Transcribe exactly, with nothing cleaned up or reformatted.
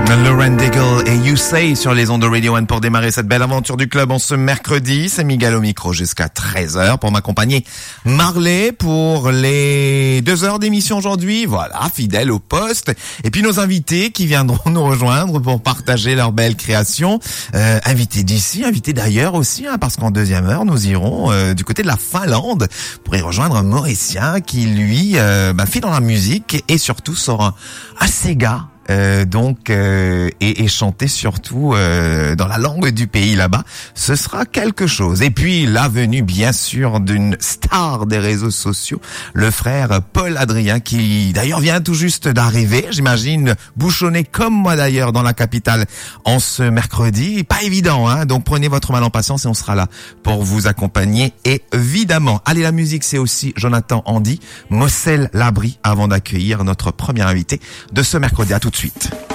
Lauren Daigle et You Say sur les ondes de Radio One pour démarrer cette belle aventure du club en ce mercredi. C'est Miguel au micro jusqu'à treize heures pour m'accompagner. Marley pour les deux heures d'émission aujourd'hui. Voilà, fidèle au poste. Et puis nos invités qui viendront nous rejoindre pour partager leurs belles créations. Euh, invités d'ici, invités d'ailleurs aussi, hein, parce qu'en deuxième heure, nous irons euh, du côté de la Finlande pour y rejoindre un Mauricien qui, lui, euh, bah, fait dans la musique et surtout sort un, un Sega. Euh, donc euh, et, et chanter surtout euh, dans la langue du pays là-bas, ce sera quelque chose. Et puis la venue bien sûr d'une star des réseaux sociaux, le frère Paul Adrien, qui d'ailleurs vient tout juste d'arriver, j'imagine bouchonné comme moi d'ailleurs dans la capitale en ce mercredi. Pas évident, hein, donc prenez votre mal en patience et on sera là pour vous accompagner évidemment. Allez, la musique c'est aussi Jonathan Andy, Mossel Labri, avant d'accueillir notre premier invité de ce mercredi. À tout de suite.